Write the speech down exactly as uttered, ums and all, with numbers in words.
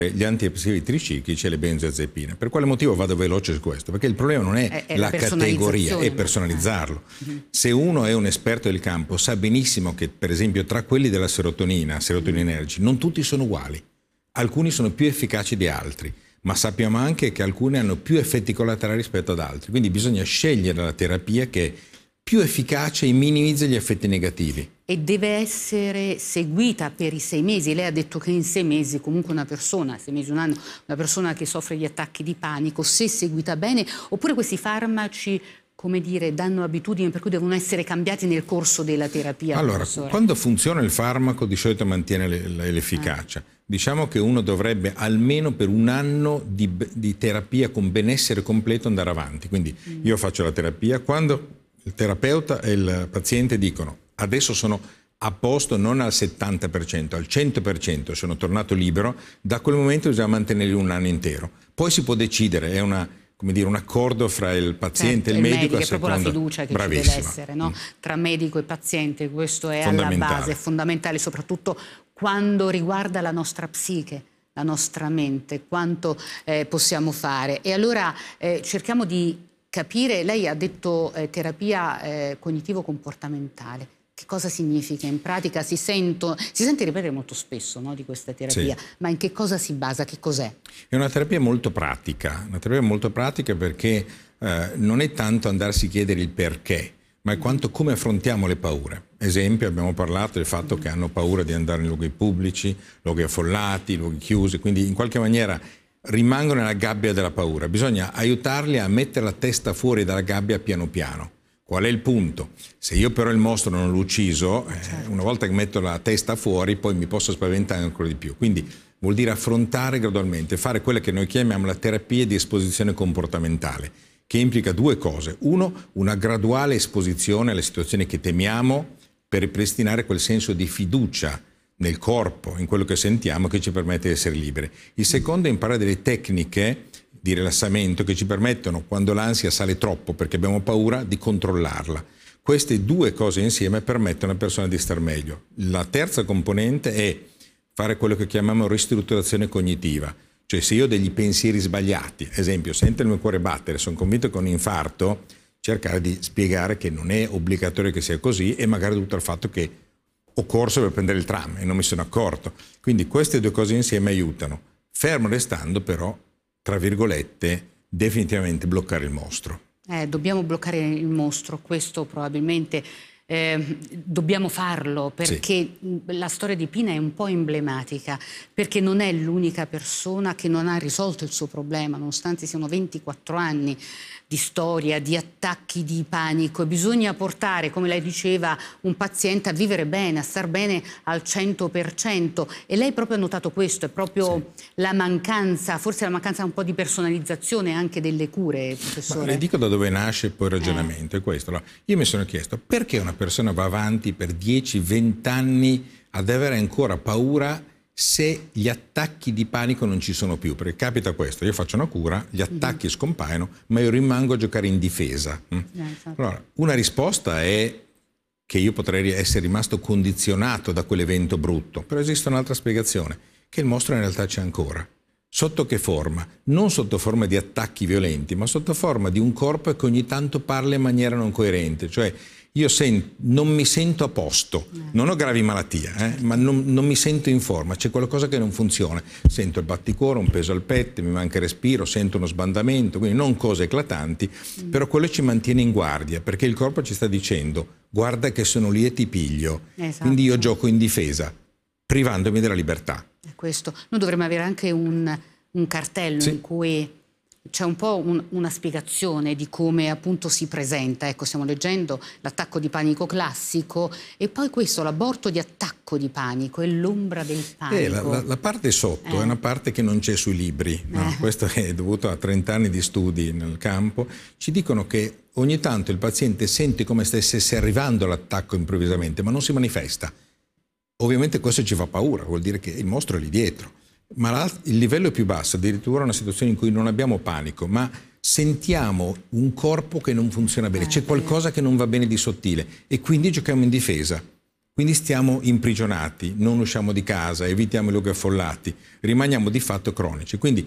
gli antipsicotici triciclici e le benzodiazepine. Per quale motivo vado veloce su questo? Perché il problema non è, è, è la, la categoria, è personalizzarlo. Mm-hmm. Se uno è un esperto del campo sa benissimo che per esempio tra quelli della serotonina, serotoninergici, non tutti sono uguali. Alcuni sono più efficaci di altri, ma sappiamo anche che alcuni hanno più effetti collaterali rispetto ad altri. Quindi bisogna scegliere la terapia che è più efficace e minimizza gli effetti negativi. E deve essere seguita per i sei mesi. Lei ha detto che in sei mesi comunque una persona, sei mesi, un anno, una persona che soffre di attacchi di panico, se seguita bene, oppure questi farmaci, come dire, danno abitudini per cui devono essere cambiati nel corso della terapia? Allora, professore? Quando funziona il farmaco di solito mantiene l'efficacia. Eh. Diciamo che uno dovrebbe almeno per un anno di, di terapia con benessere completo andare avanti. Quindi mm. io faccio la terapia, quando il terapeuta e il paziente dicono adesso sono a posto non al settanta per cento, al cento per cento sono tornato libero, da quel momento bisogna mantenerli un anno intero. Poi si può decidere, è una, come dire, un accordo fra il paziente certo, e il medico. È proprio la fiducia che ci deve essere, no? Tra medico e paziente, questo è alla base, è fondamentale, soprattutto quando riguarda la nostra psiche, la nostra mente, quanto eh, possiamo fare. E allora eh, cerchiamo di capire, lei ha detto eh, terapia eh, cognitivo-comportamentale. Che cosa significa in pratica? Si, sento, si sente ripetere molto spesso, no, di questa terapia, sì. Ma in che cosa si basa? Che cos'è? È una terapia molto pratica, una terapia molto pratica perché eh, non è tanto andarsi a chiedere il perché, ma è quanto come affrontiamo le paure. Esempio, abbiamo parlato del fatto che hanno paura di andare in luoghi pubblici, luoghi affollati, luoghi chiusi, quindi in qualche maniera rimangono nella gabbia della paura. Bisogna aiutarli a mettere la testa fuori dalla gabbia piano piano. Qual è il punto? Se io però il mostro non l'ho ucciso, eh, certo. una volta che metto la testa fuori, poi mi posso spaventare ancora di più. Quindi vuol dire affrontare gradualmente, fare quella che noi chiamiamo la terapia di esposizione comportamentale, che implica due cose. Uno, una graduale esposizione alle situazioni che temiamo per ripristinare quel senso di fiducia nel corpo, in quello che sentiamo, che ci permette di essere liberi. Il secondo è imparare delle tecniche di rilassamento che ci permettono, quando l'ansia sale troppo perché abbiamo paura, di controllarla. Queste due cose insieme permettono a una persona di star meglio. La terza componente è fare quello che chiamiamo ristrutturazione cognitiva. Cioè se io ho degli pensieri sbagliati, esempio, sento il mio cuore battere, sono convinto che ho un infarto, cercare di spiegare che non è obbligatorio che sia così e magari dovuto al fatto che ho corso per prendere il tram e non mi sono accorto. Quindi queste due cose insieme aiutano, fermo restando però, tra virgolette, definitivamente bloccare il mostro. Eh, dobbiamo bloccare il mostro, questo probabilmente eh, dobbiamo farlo, perché sì. La storia di Pina è un po' emblematica, perché non è l'unica persona che non ha risolto il suo problema, nonostante siano ventiquattro anni di storia, di attacchi di panico. Bisogna portare, come lei diceva, un paziente a vivere bene, a star bene al cento per cento. E lei proprio ha notato questo, è proprio sì. la mancanza, forse la mancanza un po' di personalizzazione anche delle cure, professore. Ma le dico da dove nasce poi il ragionamento, eh. è questo. Allora, io mi sono chiesto perché una persona va avanti per dieci venti anni ad avere ancora paura se gli attacchi di panico non ci sono più, perché capita questo, io faccio una cura, gli attacchi mm-hmm. scompaiono, ma io rimango a giocare in difesa. Mm? Yeah, esatto. Allora, una risposta è che io potrei essere rimasto condizionato da quell'evento brutto, però esiste un'altra spiegazione, che il mostro in realtà c'è ancora. Sotto che forma? Non sotto forma di attacchi violenti, ma sotto forma di un corpo che ogni tanto parla in maniera non coerente, cioè io sento, non mi sento a posto, non ho gravi malattie, eh, ma non, non mi sento in forma, c'è qualcosa che non funziona. Sento il batticuore, un peso al petto, mi manca il respiro, sento uno sbandamento, quindi non cose eclatanti, mm. però quello ci mantiene in guardia, perché il corpo ci sta dicendo guarda che sono lì e ti piglio, esatto. quindi io gioco in difesa, privandomi della libertà. È questo. Noi dovremmo avere anche un, un cartello sì. in cui c'è un po' un, una spiegazione di come appunto si presenta. Ecco, stiamo leggendo l'attacco di panico classico e poi questo, l'aborto di attacco di panico, è l'ombra del panico. Eh, la, la, la parte sotto eh. è una parte che non c'è sui libri, no? eh. Questo è dovuto a trenta anni di studi nel campo. Ci dicono che ogni tanto il paziente sente come stesse arrivando l'attacco improvvisamente, ma non si manifesta. Ovviamente questo ci fa paura, vuol dire che il mostro è lì dietro. Ma il livello più basso, addirittura una situazione in cui non abbiamo panico, ma sentiamo un corpo che non funziona bene, c'è qualcosa che non va bene di sottile e quindi giochiamo in difesa. Quindi stiamo imprigionati, non usciamo di casa, evitiamo i luoghi affollati, rimaniamo di fatto cronici. Quindi